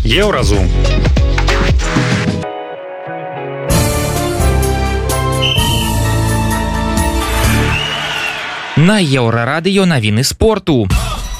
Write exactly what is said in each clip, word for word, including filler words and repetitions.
Еўразум. На Еўрарадыё навіны спорту.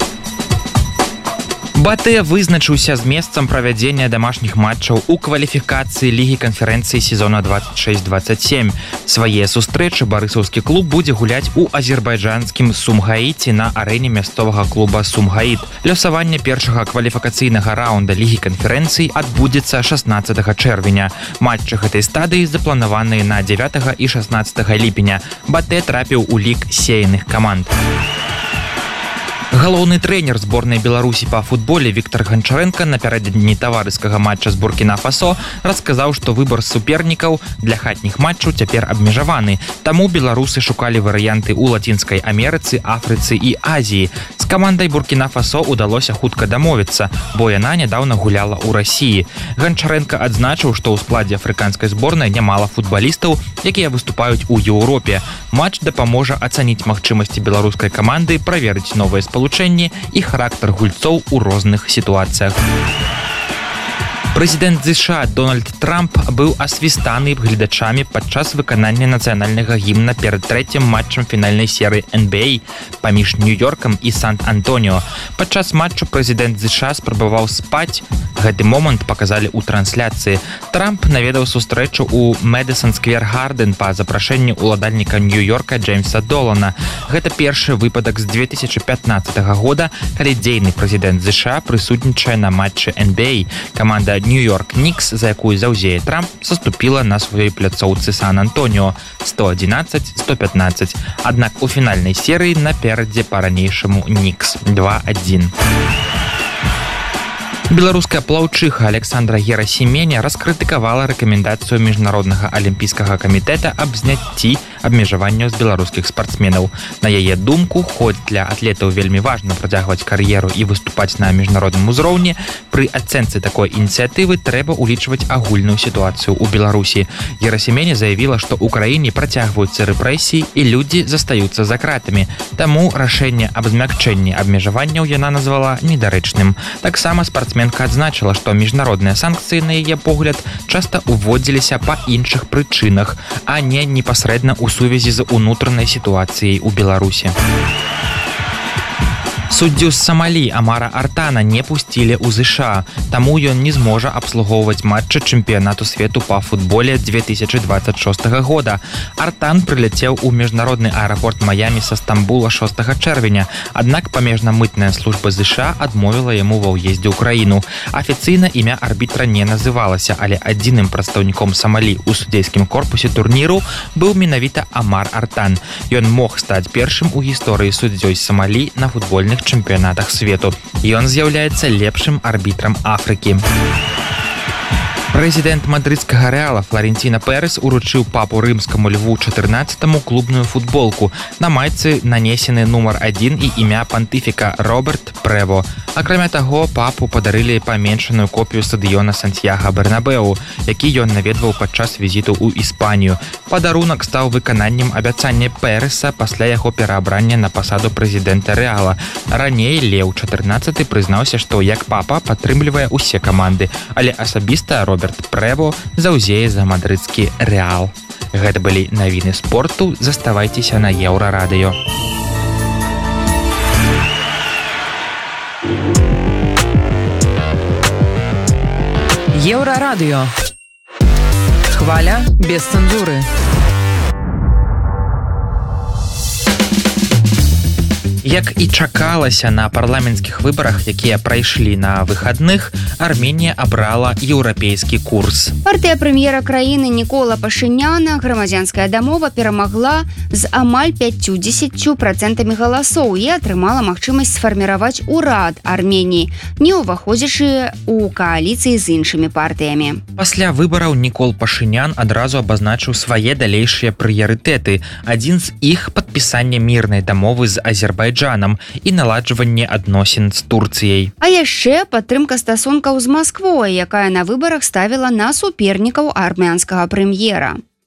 БАТЭ вызначыўся з месцам правядзення дамашніх матчаў у кваліфікацыі Лігі канферэнцыі сезона двадцать шесть двадцать семь. Свае сустрэчы барысаўскі клуб будзе гуляць у азербайджанскім Сумгаіце на арэне мясцовага клуба Сумгаіт. Лёсаванне першага кваліфікацыйнага раунда Лігі канферэнцыі адбудзецца шаснаццатага чэрвеня. Матчы гэтай стадыі запланаваныя на дзевятага і шаснаццатага ліпеня. БАТЭ трапіў у лік сеяных каманд. Галоўны трэнер зборнай Беларусі па футболе Віктор Ганчаренко напярэдадні таварыскага матча з Буркіна-Фасо расказаў, што выбар супернікаў для хатніх матчаў цяпер абмежаваны. Таму беларусы шукалі варыянты ў Лацінскай Амерыцы, Афрыцы і Азіі. З камандай Буркіна-Фасо удалося хутка дамовіцца, бо яна нядаўна гуляла ў Расіі. Ганчаренко адзначыў, што ў складзе афрыканскай зборнай нямала футбалістаў, якія выступаюць у Еўропе. Матч дапаможа ацаніць магчымасці беларускай каманды, праверыць новыя спалучэнні і характар гульцоў у розных сітуацыях. Прэзідэнт ЗША Дональд Трамп быў асвістаны гледачамі падчас выканання нацыянальнага гімна перад трэцім матчам фінальнай серыі эн би эй паміж Нью-Йоркам і Сан-Антоніо. Падчас матчу прэзідэнт ЗША спрабаваў спаць. Гэты момант паказалі ў трансляцыі. Трамп наведаў сустрэчу ў Мэдысон Сквер Гарден па запрашэнні ўладальніка Нью-Йорка Джеймса Долана. Гэта першы выпадак з две тысячы пятнаццатага года, калі дзейны прэзідэнт ЗША прысутнічае на матчы эн би эй. Каманда Нью-Йорк Нікс, за якую заўзее Трамп, саступіла на сваёй пляцоўцы Сан-Антоніо сто адзінаццаць сто пятнаццаць. Аднак у фінальнай серыі наперадзе па-ранейшаму Нікс два адзін. Беларуская плаўчыха Александра Герасіменя раскрытыкавала рэкамендацыю міжнароднага алімпійскага камітэта аб зняцці абмежаванняў з беларускіх спартсменаў. На яе думку, хоць для атлетаў вельмі важна працягваць кар'еру і выступаць на міжнародным узроўні, пры ацэнцы такой ініцыятывы трэба ўлічваць агульную сітуацыю ў Беларусі. Герасіменя заявіла, што ў краіне працягваюцца рэпрэсіі і людзі застаюцца за кратамі. Таму рашэнне аб змякчэнні абмежаванняў яна назвала недарэчным. Таксама спартсменка адзначыла, што міжнародныя санкцыі, на яе погляд, часта ўводзіліся па іншых прычынах, а не непасрэдна ў сувязі з унутранай сітуацыяй у Беларусі. Суддзю з Самалі Амара Артана не пусцілі ў ЗША, таму ён не зможа абслугоўваць матчы чэмпіянату свету па футболе две тысячы двадцать шостага года. Артан прыляцеў у міжнародны аэрапорт Маямі са Стамбула шостага чэрвеня, аднак памежна-мытная служба ЗША адмовіла яму ва ўездзе ў краіну. Афіцыйна імя арбітра не называлася, але адзіным прадстаўніком Самалі ў судзейскім корпусе турніру быў менавіта Амар Артан. Ён мог стаць першым у гісторыі суддзёй Самалі на футбольных чэмпіянатах свету. Ён з'яўляецца лепшым арбітрам Афрыкі. Прэзідэнт мадрыдскага Рэала Флорентіна Пэрэс уручыў папу рымскаму Льву чатырнаццатаму клубную футболку. На майцы нанесены нумар адзін і імя пантыфіка Роберт Прэво. Акрамя таго, папу падарылі паменшаную копію стадыёна Сантьяго Бернабеу, які ён наведваў падчас візіту ў Іспанію. Падарунак стаў выкананнем абяцання Пэрэса пасля яго пераабрання на пасаду прэзідэнта Рэала. Раней Леў чатырнаццаты прызнаўся, што як папа падтрымлівае ўсе каманды, але асабіста Роберт Прэво заўзее за мадрыдскі Рэал. Гэта былі навіны спорту. Заставайцеся на Еўрарадыё. Еўрарадыё. Хваля без цэнзуры. Як і чакалася на парламенцкіх выбарах, якія прайшлі на выхадных, Арменія абрала еўрапейскі курс. Партыя прэм'ера краіны Нікола Пашыняна, грамадзянская дамова, перамагла з амаль пяццю працэнтамі галасоў і атрымала магчымасць сфарміраваць урад Арменіі, не ўваходзячы ў кааліцыі з іншымі партыямі. Пасля выбараў Нікол Пашынян адразу абазначыў свае далейшыя прыярытэты. Адзін з іх падпісанне мірнай дамовы з Азербайджанам і наладжванне адносін з Турцыяй. А яшчэ падтрымка стасункаў з Масквой, якая на выбарах ставіла на супернікаў армянскага прэм'ера.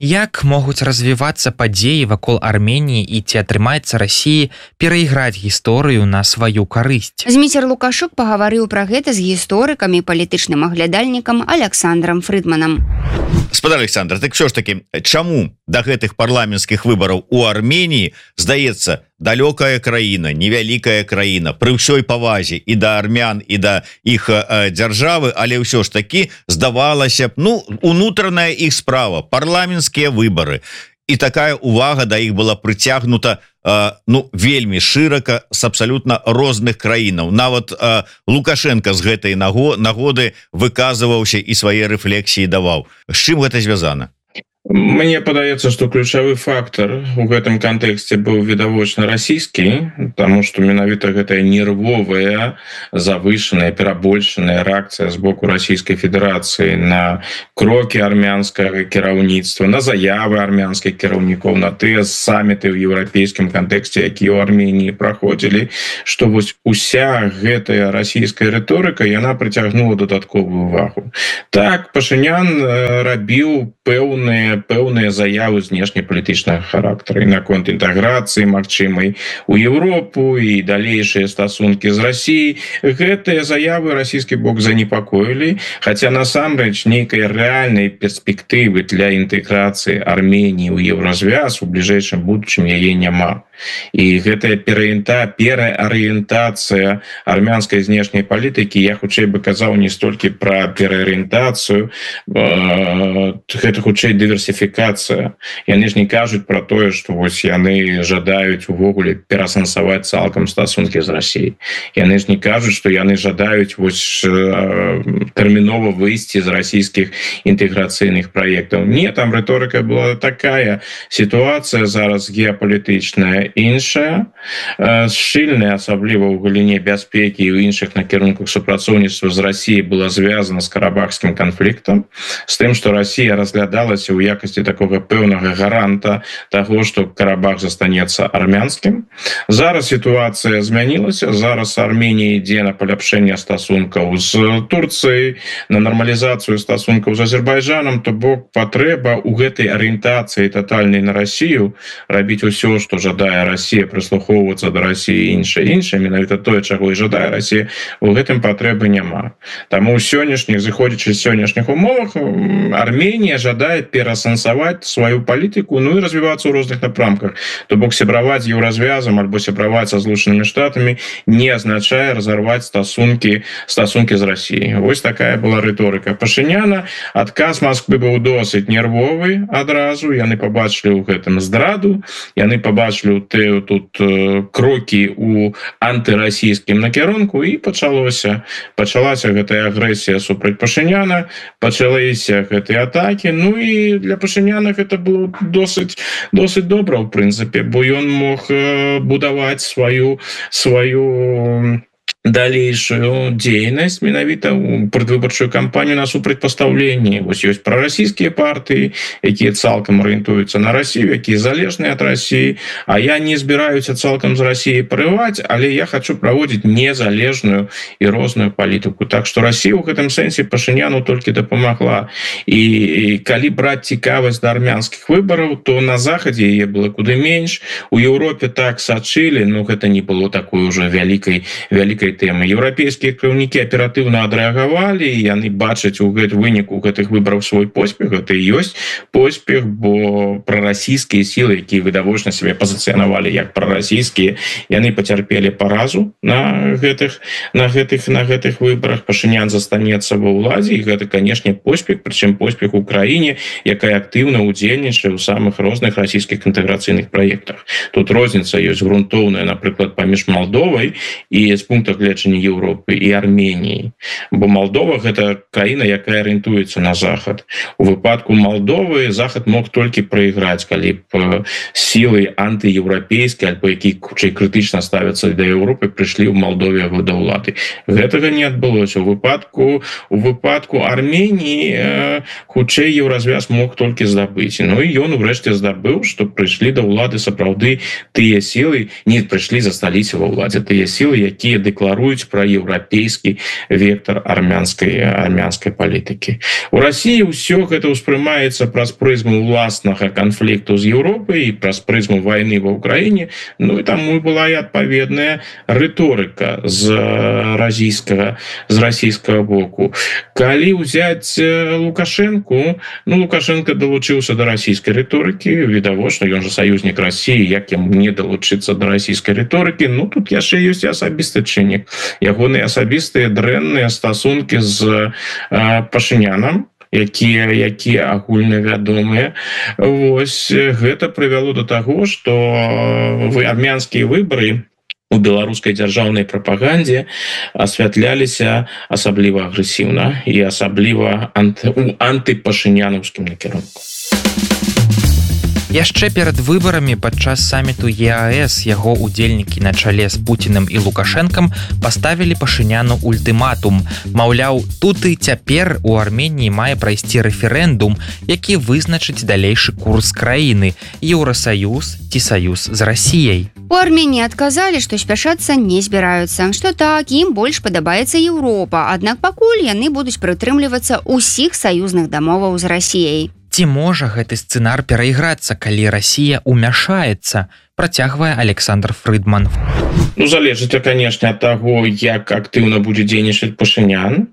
Як могуць развівацца падзеі вакол Арменіі і ці атрымаецца Расіі перайграць гісторыю на сваю карысць? Зміцер Лукашук пагаварыў пра гэта з гісторыкам і палітычным аглядальнікам Александром Фрыдманам. Спадар Александр, так все ж таки, чаму да гэтых парламенцкіх выбараў у Арменіі, здаецца, далёкая краіна, невялікая краіна, пры ўсёй павазе і да армян, і да іх э, дзяржавы, але ўсё ж такі здавалася б, ну, унутраная іх справа, парламенцкія выбары. І такая увага да іх была прыцягнута э, ну вельмі шырака з абсалютна розных краінаў. Нават э, Лукашенко з гэтай наго, нагоды выказваўся і свае рэфлексіі даваў. З чым гэта звязана? Мне падаецца, што ключавы фактар у гэтым кантэксце быў відавочна расійскі, таму што менавіта гэтая нервовая, завышаная, перабольшаная рэакцыя з боку Расійскай Федэрацыі на крокі армянскага кіраўніцтва, на заявы армянскіх кіраўнікоў, на тыя саміты ў еўрапейскім кантэксце, якія ў Арменіі праходзілі, што вось уся гэтая расійская рыторыка, яна прыцягнула дадатковую увагу. Так, Пашынян рабіў пэўныя пэўныя заявы знешнепалітычнага характару і наконт інтэграцыі магчымай у Еўропу і далейшыя стасункі з Расіяй. Гэтыя заявы расійскі бок занепакоілі, хаця насамрэч нейкай рэальнай перспектывы для інтэграцыі Арменіі ў еўразвяз у бліжэйшым будучым яе няма. І гэтая пераарыента, пераарыентацыя армянскай знешняй палітыкі, я хутчэй бы казаў не столькі пра пераарыентацыю, гэта хутчэй дыверсіфікацыя. Яны ж не кажуць пра тое, што вось яны жадаюць увогуле перасэнсаваць цалкам стасункі з Расіяй. Яны ж не кажуць, што яны жадаюць вось тэрмінова выйсці з расійскіх інтэграцыйных праектаў. Не, там рыторыка была такая. Сітуацыя зараз геапалітычная іншая, шчыльная, асабліва ў галіне бяспекі і ў іншых накірунках супрацоўніцтва з Расіяй была звязана з карабахскім канфліктам, з тым, што Расія разглядалася ў якасці такога пэўнага гаранта таго, што Карабах застанецца армянскім. Зараз сітуацыя змянілася, зараз Арменія ідзе на паляпшэнне стасункаў з Турцыяй, на нармалізацыю стасункаў з Азербайджанам, то бок патрэба ў гэтай арыентацыі татальнай на Расію рабіць усё, што жадае Расія, прыслухоўвацца да Расіі і іншае, іншае, менавіта тое, чаго і жадае Расія, у гэтым патрэбы няма. Таму ў сённяшніх, зыходзячы з сённяшніх умовах, Арменія жадае перасэнсаваць сваю палітыку, ну і развівацца ў розных напрамках. То бок сябраваць з еўразвязам альбо сябраваць са Злучанымі Штатамі не азначае разарваць стасункі, стасункі з Расіяй. Вось такая была рыторыка Пашыняна. Адказ Масквы быў досыць нервовы адразу. Яны пабачылі ў гэтым здраду, яны пабачылі тут крокі ў антырасійскім накірунку і пачалося. Пачалася гэтая агрэсія супраць Пашыняна, пачаліся гэтыя атакі. Ну і для Пашыняна гэта было досыць, досыць добра, ў прынцыпе, бо ён мог будаваць сваю, сваю далейшую дзейнасць менавіта ў прадвыбарчую кампанію на супрацьпастаўленні. Вось ёсць прарасійскія партыі, якія цалкам арыентуюцца на Расію, якія залежныя ад Расіі, а я не збіраюся цалкам з Расіяй парываць, але я хачу праводзіць незалежную і розную палітыку. Так што Расія ў гэтым сэнсе Пашыняну толькі дапамагла. І, і калі браць цікавасць да армянскіх выбараў, то на захадзе яе было куды менш. У Еўропе так сачылі, ну гэта не было такой ужо вялікай, вялікай тэмы. Еўрапейскія кіраўнікі аператыўна адрэагавалі, і яны бачаць у гэт выніку гэтых выбараў свой поспех. Гэта і ёсць поспех, бо прарасійскія сілы, якія відавочна сябе пазіцыянавалі як прарасійскія, яны пацярпелі паразу на гэтых, на гэтых, на гэтых выбарах. Пашынян застанецца ва ўладзе, і гэта, канешне, поспех, прычым поспех у краіне, якая актыўна ўдзельнічае ў самых розных расійскіх інтэграцыйных праектах. Тут розніца ёсць грунтоўная, напрыклад, паміж Малдовай і з пункту гледжання Еўропы і Арменіі. Бо Малдова – гэта краіна, якая арыентуецца на захад. У выпадку Малдовы захад мог толькі прайграць, калі б сілы антыеўрапейскія, альбо якія хутчэй крытычна ставяцца да Еўропы, прыйшлі ў Малдове да ўлады. Гэтага не адбылося. У выпадку, у выпадку Арменіі хутчэй еўразвяз мог толькі здабыць. Ну і ён урэшце здабыў, што прыйшлі да ўлады сапраўды тыя сілы, не прыйшлі, засталіся ва ўладзе, тыя сілы, якія дэкларуюць дэкларуюць пра еўрапейскі вектор армянскай армянскай палітыкі. У России ўсё гэта ўспрымаецца праз прызму ўласнага канфлікту з Еўропай і праз прызму вайны ва Ўкраіне. Ну і таму была і адпаведная рыторыка з расійскага з расійскага боку. Калі ўзяць Лукашенко, ну Лукашенко далучыўся да расійскай рыторыкі, відавочна, ён жа саюзнік России, як яму не далучыцца да расійскай рыторыкі. Ну тут яшчэ ёсць асабісты чыннік. Ягоныя асабістыя дрэнныя стасункі з э, Пашынянам, якія якія агульна вядомыя. Вось гэта прывяло до таго, што вы армянскія выбары у беларускай дзяржаўнай прапагандзе асвятляліся асабліва агрэсіўна і асабліва анты, у антыпашынянаўскім накірунку. Яшчэ перад выбарамі падчас саміту ЕАЭС яго удзельнікі на чале з Пуціным і Лукашэнкам паставілі Пашыняну ультыматум. Маўляў, тут і цяпер у Арменіі мае прайсці рэферэндум, які вызначыць далейшы курс краіны – Еўрасаюз ці саюз з Расіяй. У Арменіі адказалі, што спяшацца не збіраюцца, што так, ім больш падабаецца Еўропа, аднак пакуль яны будуць прытрымлівацца ўсіх саюзных дамоваў з Расіяй. Ці можа гэты сцэнар перайграцца, калі Расія ўмяшаецца, працягвае Александр Фрыдман. Ну, залежыць, конечно, ад таго, як актыўна будзе дзейнічаць Пашынян,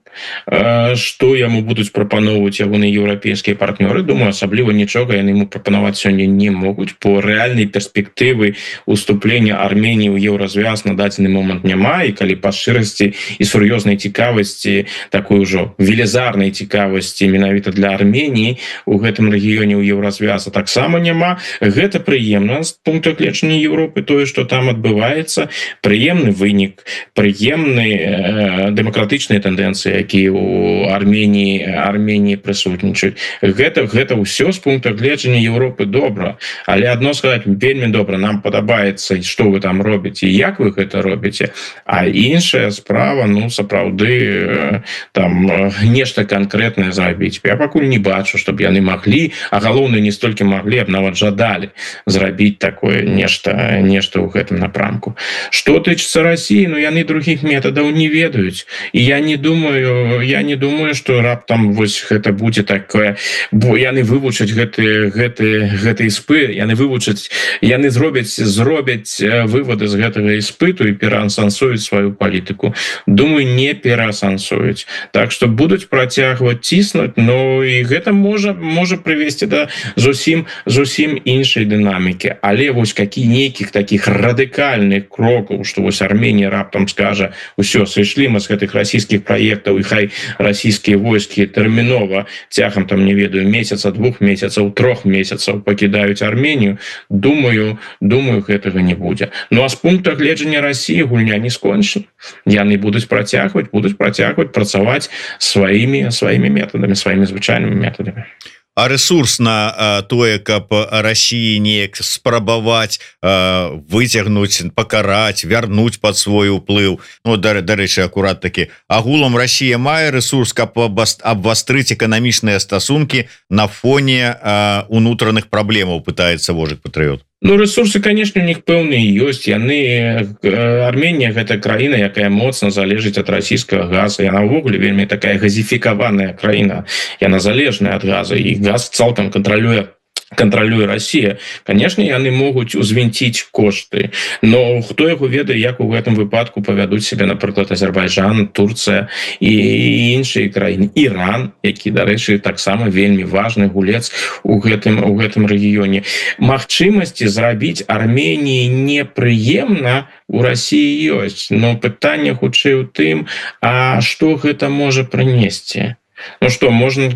што яму будуць прапаноўваць ягоныя еўрапейскія партнёры. Думаю, асабліва нічога яны яму прапанаваць сёння не могуць. По рэальнай перспектывы уступлення Арменіі ў еўразвяз на дадзены момант няма, і калі па шчырасці і сур'ёзнай цікавасці, такой ужо велізарнай цікавасці менавіта для Арменіі у гэтым рэгіёне ў еўразвяза таксама няма. Гэта прыемна з пункту гледжання Еўропы, тое, што там адбываецца, прыемны вынік, прыемныя э, дэмакратычныя тэндэнцыі, якія ў Арменіі Арменіі прысутнічаюць. Гэта гэта ўсё з пункта гледжання Еўропы добра, але адно сказаць вельмі добра, нам падабаецца, што вы там робіце, як вы гэта робіце, а іншая справа, ну сапраўды э, там э, нешта канкрэтнае зрабіць. Я пакуль не бачу, чтобы яны маглі, а галоўнае не столькі маглі, а нават жадалі зрабіць такое нешта нешта ў гэтым напрамку. Што тычыцца Расіі, ну яны другіх метадаў не ведаюць, і я не думаю я не думаю, што раптам вось гэта будзе такое, бо яны вывучаць гэты гэты гэты іспыт, яны вывучаць, яны зробяць зробяць вывады з гэтага іспыту і пераасэнсуюць сваю палітыку. Думаю, не пераасэнсуюць. Так што будуць працягваць ціснуць, но і гэта можа можа прывесці да зусім зусім іншай дынамікі. Але вось какие нейкіх таких радыкальных крокаў, што вось Арменія раптам скажа: усё, сышлі мы з гэтых расійскіх праектаў, і хай расійскія войскі тэрмінова цягам там, не ведаю, месяца, двух месяцаў, трох месяцаў пакідаюць Арменію. Думаю, думаю, гэтага не будзе. Ну а з пункта гледжання Расіі гульня не скончана. Яны будуць працягваць, будуць працягваць працаваць сваімі сваімі метадамі, сваімі звычайнымі метадамі. А ресурс на а, тое, каб Расіі неяк спрабаваць а, выцягнуць, пакараць, вярнуць под свой уплыў. Ну, да, дарэчы, акурат такі агулам Расія мае ресурс, каб абвастрыць эканамічныя стасункі на фоне а, унутраных праблемаў, пытаецца вожык патрыёт. Ну, ресурсы, конечно, у них пэўныя ёсць. Яны Арменія гэта краіна, якая моцна залежыць ад расійскага газа. Яна ўвогуле вельмі такая газифікаваная краіна. Яна залежная ад газа, і газ цалкам кантралюе кантралюе Расія. Конечно, яны могуць узвінціць кошты, но хто яго ведае, як у гэтым выпадку павядуць себе, напрыклад, Азербайджан, Турцыя і іншыя краіны, Іран, які, дарэчы, таксама вельмі важны гулец у гэтым у гэтым рэгіёне. Магчымасці зрабіць Арменіі непрыемна у Расіі ёсць, но пытанне хутчэй у тым, а што гэта можа прынесці. Ну што, можна,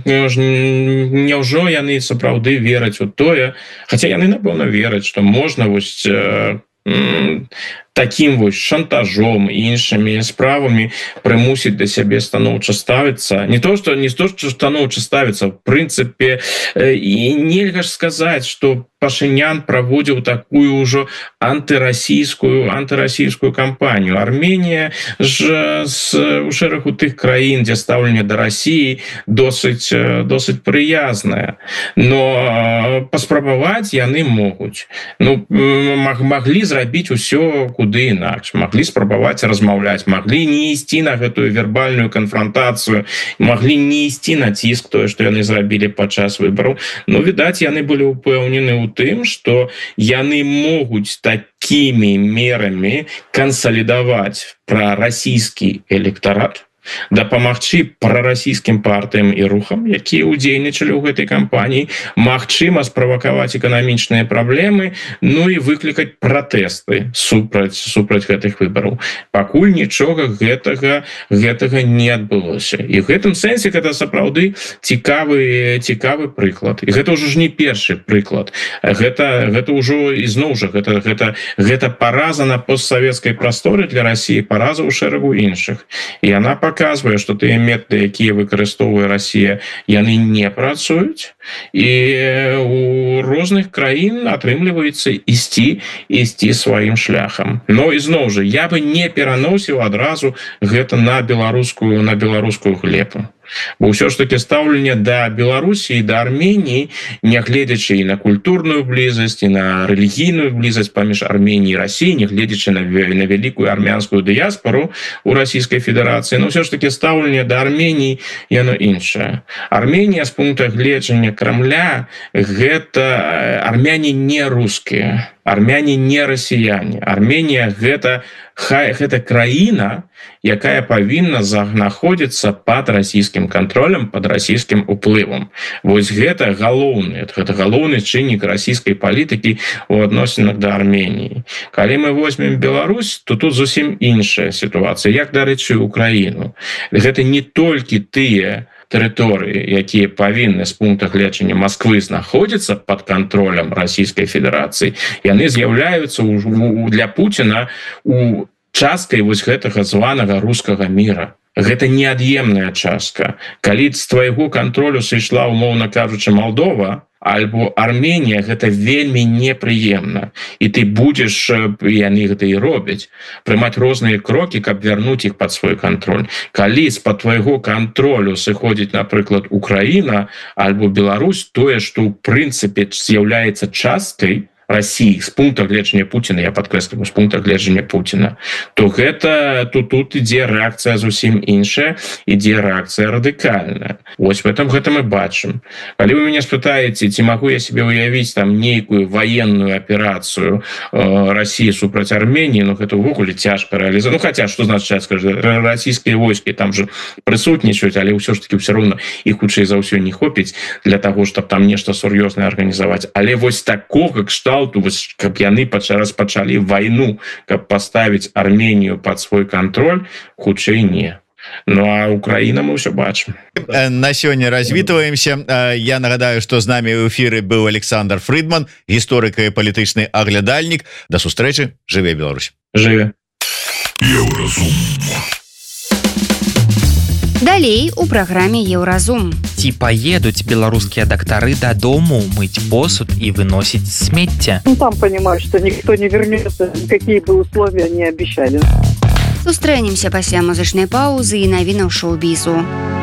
няўжо яны сапраўды вераць у тое, хаця яны, напэўна, вераць, што можна вось э, таким вось шантажом і іншымі справамі прымусіць да сябе станоўча ставіцца. Не то, што не то, што станоўча ставіцца, в прынцыпе, э, і нельга ж сказаць, што Пашынян праводзіў такую ўжо антырасійскую антырасійскую кампанію. Арменія ж з у шэрагу тых краін, дзе стаўленне да Расіі досыць досыць прыязнае, но паспрабаваць яны могуць. Ну, маглі зрабіць усё куды інакш, маглі спрабаваць размаўляць, маглі не ісці на гэтую вербальную канфронтацыю, маглі не ісці на ціск тое, што яны зрабілі падчас выбараў. Ну, відаць, яны былі упэўнены ў тым, што яны могуць такімі мерамі кансалідаваць прарасійскі электарат, дапамагчы прарасійскім партыям і рухам, якія ўдзейнічалі ў гэтай кампаніі, магчыма справакаваць эканамічныя праблемы, ну і выклікаць пратэсты супраць супраць гэтых выбараў. Пакуль нічога гэтага гэтага не адбылося. І ў гэтым сэнсе гэта сапраўды цікавы цікавы прыклад. І гэта ўжо ж не першы прыклад. Гэта гэта ўжо ізноў жа гэта гэта гэта параза на постсавецкай прасторы для Расіі, параза ў шэрагу іншых. І яна показвае, што тыя методы, якія выкарыстоўвае Расія, яны не працуюць, і у розных краін атрымліваецца ісці ісці сваім шляхам. Но ізноў жа, я бы не пераносіў адразу гэта на беларускую на беларускую глебу. Бо ўсё ж таки стаўленне да Беларусі і да Арменіі, нягледзячы і на культурную блізасць, і на рэлігійную блізасць паміж Арменіяй і Расіяй, нягледзячы на, на вялікую армянскую дыяспору ў Расійскай Федэрацыі, но ўсё ж таки стаўленне да Арменіі яно іншае. Арменія з пункта гледжання Крамля гэта армяне не рускія. Армяне не расіяне. Арменія гэта, гэта краіна, якая павінна знаходзіцца пад расійскім кантролем, пад расійскім уплывам. Вось гэта галоўны, гэта галоўны чыннік расійскай палітыкі ў адносінах да Арменіі. Калі мы возьмем Беларусь, то тут зусім іншая сітуацыя, як, дарэчы, Украіну. Гэта не толькі тыя тэрыторыі, якія павінны з пункта гледжання Масквы знаходзіцца пад кантролем Расійскай Федэрацыі, яны з'яўляюцца для Пуціна у часткай вось гэтага званага рускага міра. Гэта неад'емная частка. Калі з твайго кантролю сышла, умоўна кажучы, Малдова, альбо Арменія, гэта вельмі непрыемна. І ты будзеш, яны гэта і робяць, прымаць розныя крокі, каб вярнуць іх пад свой кантроль. Калі з-пад твайго кантролю сыходзіць, напрыклад, Украіна альбо Беларусь, тое, што ў прынцыпе з'яўляецца часткай Расіі з пункта гледжання Пуціна, я падкрэсліваю, з пункта гледжання Пуціна, то гэта то тут ідзе рэакцыя зусім іншая, ідзе рэакцыя радыкальная. Вось в этом гэта мы бачым. Калі вы мяне спытаеце, ці магу я себе уявіць там нейкую военную аперацыю э, Расіі супраць Арменіі, ну гэта ўвогуле цяжка рэалізаваць. Ну хаця, што значыць цяжка? Расійскія войскі там же прысутнічаюць, але ўсё ж таки ўсё роўна іх хутчэй за ўсё не хопіць для таго, чтобы там нешта сур'ёзнае арганізаваць. Але вось такога кшталту, каб яны распачалі вайну, каб паставіць Арменію пад свой кантроль, хутчэй не. Ну а Украіна мы ўсё бачым. На сёння развітваемся. Я нагадаю, што з намі ў эфіры быў Александр Фрыдман, гісторык і палітычны аглядальнік. Да сустрэчы, жыве Беларусь. Жыве. Еўразум. Далей у праграме Еўразум. Ці паедуць беларускія дактары дадому мыць посуд і выносіць смецце? Ну, там понимаешь, что никто не вернется, какие бы условия они обещали. Сустрэнемся пасля музычнай паўзы і навінаў шоу-бізу.